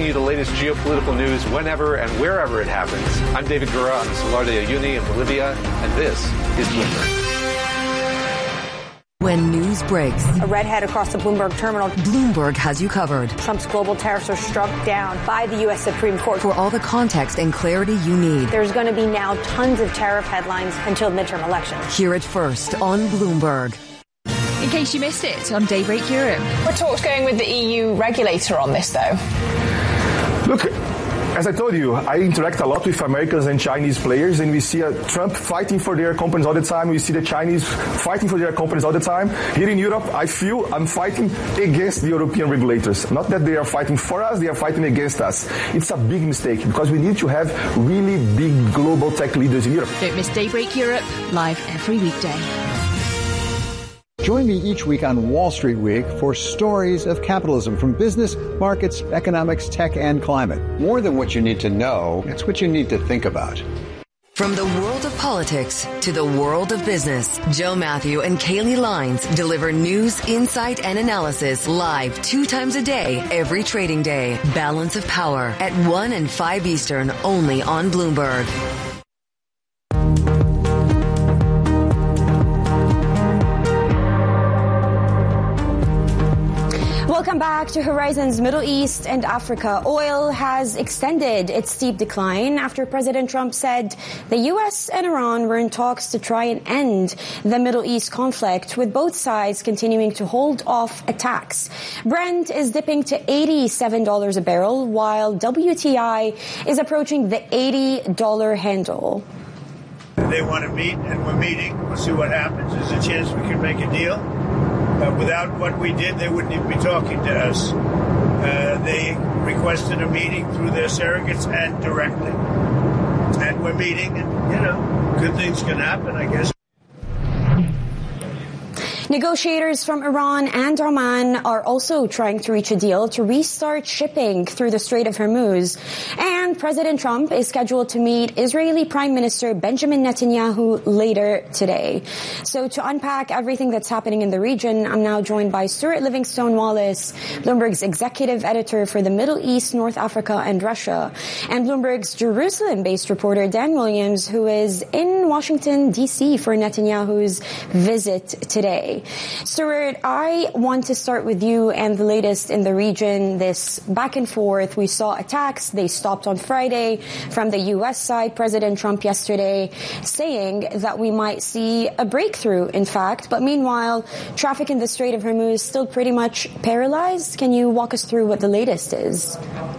you the latest geopolitical news whenever and wherever it happens. I'm David Gura on the Salar de Uyuni in Bolivia, and this is Bloomberg. When news breaks, a redhead across the Bloomberg terminal. Bloomberg has you covered. Trump's global tariffs are struck down by the U.S. Supreme Court. For all the context and clarity you need. There's going to be now tons of tariff headlines until midterm elections. Hear it first on Bloomberg. In case you missed it on Daybreak Europe. We're talks going with the EU regulator on this, though. Look, as I told you, I interact a lot with Americans and Chinese players, and we see Trump fighting for their companies all the time. We see the Chinese fighting for their companies all the time. Here in Europe, I feel I'm fighting against the European regulators. Not that they are fighting for us, they are fighting against us. It's a big mistake because we need to have really big global tech leaders in Europe. Don't miss Daybreak Europe, live every weekday. Join me each week on Wall Street Week for stories of capitalism from business, markets, economics, tech, and climate. More than what you need to know, it's what you need to think about. From the world of politics to the world of business, Joe Matthew and Kaylee Lines deliver news, insight, and analysis live 2 times a day, every trading day. Balance of Power at 1 and 5 Eastern, only on Bloomberg. Welcome back to Horizons Middle East and Africa. Oil has extended its steep decline after President Trump said the U.S. and Iran were in talks to try and end the Middle East conflict, with both sides continuing to hold off attacks. Brent is dipping to $87 a barrel, while WTI is approaching the $80 handle. They want to meet, and we're meeting. We'll see what happens. There's a chance we can make a deal. Without what we did, they wouldn't even be talking to us. They requested a meeting through their surrogates and directly. And we're meeting, and, good things can happen, I guess. Negotiators from Iran and Oman are also trying to reach a deal to restart shipping through the Strait of Hormuz. And President Trump is scheduled to meet Israeli Prime Minister Benjamin Netanyahu later today. So to unpack everything that's happening in the region, I'm now joined by Stuart Livingstone Wallace, Bloomberg's executive editor for the Middle East, North Africa, and Russia, and Bloomberg's Jerusalem-based reporter Dan Williams, who is in Washington, D.C. for Netanyahu's visit today. Stuart, I want to start with you and the latest in the region, this back and forth. We saw attacks. They stopped on Friday from the U.S. side. President Trump yesterday saying that we might see a breakthrough, in fact. But meanwhile, traffic in the Strait of Hormuz still pretty much paralyzed. Can you walk us through what the latest is?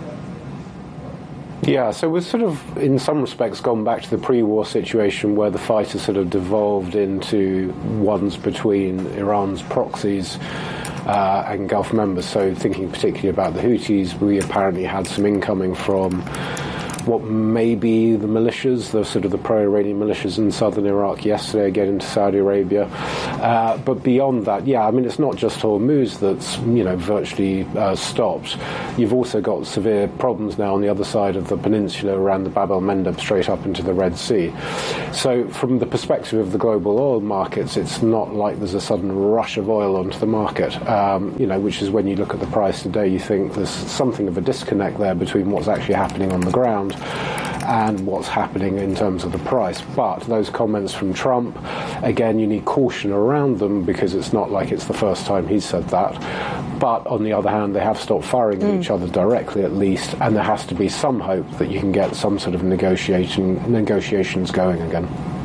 Yeah, so we've sort of, in some respects, gone back to the pre-war situation where the fight has sort of devolved into ones between Iran's proxies and Gulf members. So thinking particularly about the Houthis, we apparently had some incoming from what may be the militias, the sort of the pro-Iranian militias in southern Iraq yesterday, again into Saudi Arabia. But beyond that, yeah, I mean, it's not just Hormuz that's, virtually stopped. You've also got severe problems now on the other side of the peninsula around the Bab el-Mandeb straight up into the Red Sea. So from the perspective of the global oil markets, it's not like there's a sudden rush of oil onto the market, which is when you look at the price today, you think there's something of a disconnect there between what's actually happening on the ground and what's happening in terms of the price. But those comments from Trump, again, you need caution around them because it's not like it's the first time he's said that. But on the other hand, they have stopped firing at each other directly, at least, and there has to be some hope that you can get some sort of negotiations going again.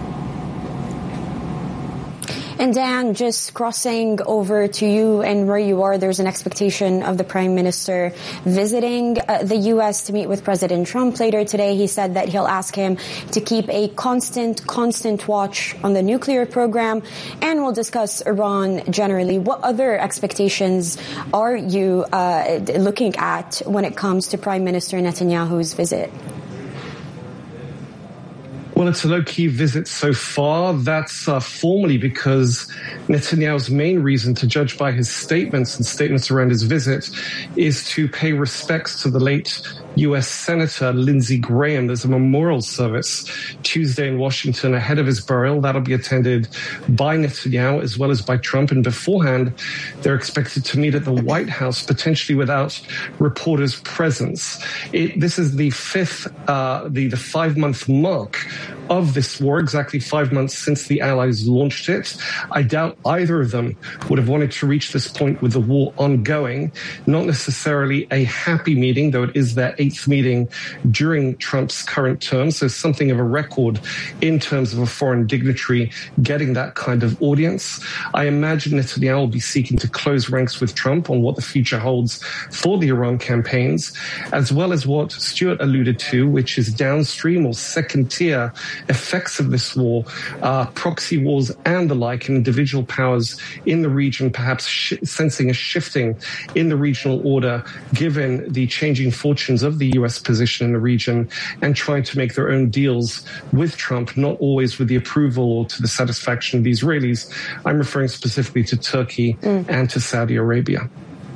And Dan, just crossing over to you and where you are, there's an expectation of the Prime Minister visiting the U.S. to meet with President Trump later today. He said that he'll ask him to keep a constant watch on the nuclear program, and we'll discuss Iran generally. What other expectations are you looking at when it comes to Prime Minister Netanyahu's visit? Well, it's a low-key visit so far. That's formally because Netanyahu's main reason, to judge by his statements and statements around his visit, is to pay respects to the late U.S. Senator Lindsey Graham. There's a memorial service Tuesday in Washington ahead of his burial. That'll be attended by Netanyahu as well as by Trump. And beforehand, they're expected to meet at the White House, potentially without reporters' presence. This is the the 5-month mark of this war, exactly 5 months since the Allies launched it. I doubt either of them would have wanted to reach this point with the war ongoing. Not necessarily a happy meeting, though it is their 8th meeting during Trump's current term, so something of a record in terms of a foreign dignitary getting that kind of audience. I imagine Netanyahu will be seeking to close ranks with Trump on what the future holds for the Iran campaigns, as well as what Stuart alluded to, which is downstream or second-tier effects of this war, proxy wars and the like, and individual powers in the region perhaps sensing a shifting in the regional order given the changing fortunes of the U.S. position in the region, and trying to make their own deals with Trump, not always with the approval or to the satisfaction of the Israelis. I'm referring specifically to Turkey and to Saudi Arabia.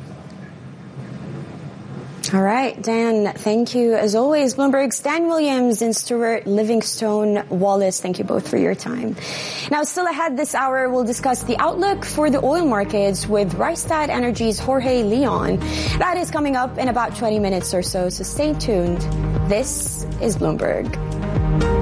All right, Dan, thank you. As always, Bloomberg's Dan Williams and Stuart Livingstone Wallace, thank you both for your time. Now, still ahead this hour, we'll discuss the outlook for the oil markets with Rystad Energy's Jorge Leon. That is coming up in about 20 minutes or so stay tuned. This is Bloomberg.